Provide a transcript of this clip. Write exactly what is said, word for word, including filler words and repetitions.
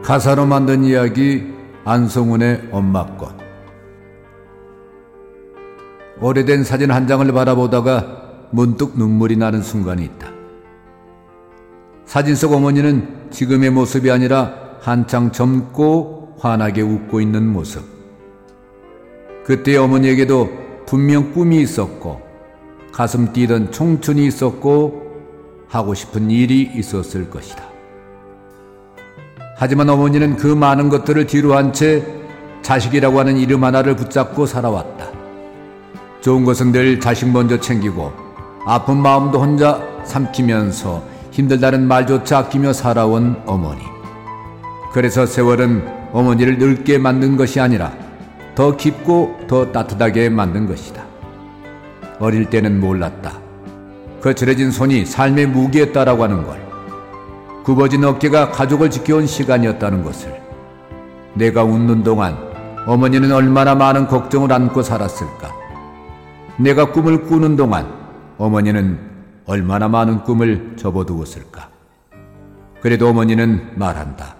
가사로 만든 이야기 안성운의 엄마권. 오래된 사진 한 장을 바라보다가 문득 눈물이 나는 순간이 있다. 사진 속 어머니는 지금의 모습이 아니라 한창 젊고 환하게 웃고 있는 모습. 그때 어머니에게도 분명 꿈이 있었고 가슴 뛰던 청춘이 있었고 하고 싶은 일이 있었을 것이다. 하지만 어머니는 그 많은 것들을 뒤로 한 채 자식이라고 하는 이름 하나를 붙잡고 살아왔다. 좋은 것은 늘 자식 먼저 챙기고 아픈 마음도 혼자 삼키면서 힘들다는 말조차 아끼며 살아온 어머니. 그래서 세월은 어머니를 늙게 만든 것이 아니라 더 깊고 더 따뜻하게 만든 것이다. 어릴 때는 몰랐다. 거칠어진 손이 삶의 무기였다라고 하는 걸. 굽어진 어깨가 가족을 지켜온 시간이었다는 것을. 내가 웃는 동안 어머니는 얼마나 많은 걱정을 안고 살았을까. 내가 꿈을 꾸는 동안 어머니는 얼마나 많은 꿈을 접어두었을까. 그래도 어머니는 말한다.